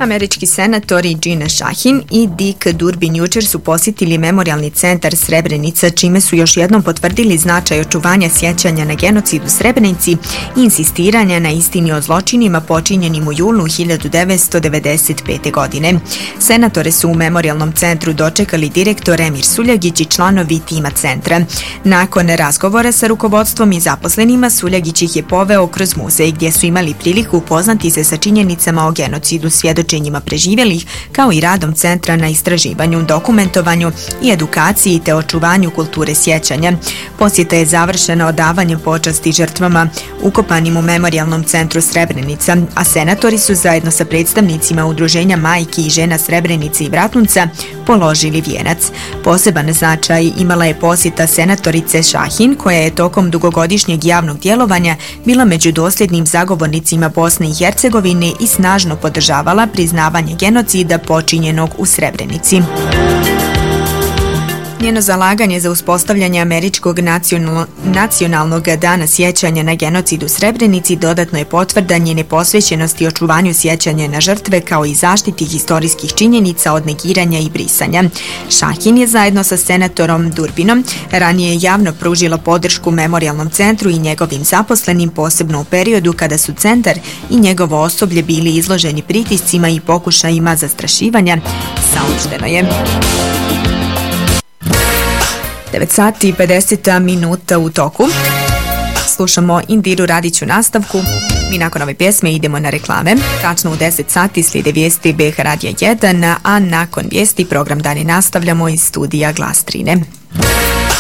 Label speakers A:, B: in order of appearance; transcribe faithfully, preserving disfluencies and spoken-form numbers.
A: Američki senatori Gina Shahin i Dick Durbin jučer su posjetili Memorijalni centar Srebrenica, čime su još jednom potvrdili značaj očuvanja sjećanja na genocid u Srebrenici i insistiranja na istini o zločinima počinjenim u julu hiljadu devetsto devedeset pete. godine. Senatore su u Memorijalnom centru dočekali direktor Emir Suljagić i članovi tima centra. Nakon razgovora sa rukovodstvom i zaposlenima, Suljagić ih je poveo kroz muzej gdje su imali priliku upoznati se sa činjenicama o genocidu, svjedočenjima preživjelih, kao i radom centra na istraživanju, dokumentovanju i edukaciji te očuvanju kulture sjećanja. Posjeta je završena odavanjem počasti žrtvama ukopanim u Memorijalnom centru Srebrenica, a senatori su zajedno sa predstavnicima udruženja majki i žena Srebrenice i Bratunca položili vijenac. Poseban značaj imala je posjeta senatorice Shahin, koja je tokom dugogodišnjeg javnog djelovanja bila među dosljednim zagovornicima Bosne i Hercegovine i snažno podržavala priznavanje genocida počinjenog u Srebrenici. Njeno zalaganje za uspostavljanje Američkog nacional, nacionalnog dana sjećanja na genocid u Srebrenici dodatno je potvrda njene posvećenosti očuvanju sjećanja na žrtve kao i zaštiti historijskih činjenica od negiranja i brisanja. Shahin je zajedno sa senatorom Durbinom ranije javno pružila podršku Memorijalnom centru i njegovim zaposlenim, posebno u periodu kada su centar i njegovo osoblje bili izloženi pritiscima i pokušajima zastrašivanja, saopšteno je. devet sati i pedeset minuta u toku. Slušamo Indiru Radić u nastavku. Mi nakon ove pjesme idemo na reklame. Tačno u deset sati slijede vijesti B H Radija jedan, a nakon vijesti program dalje nastavljamo iz studija Glas Trine.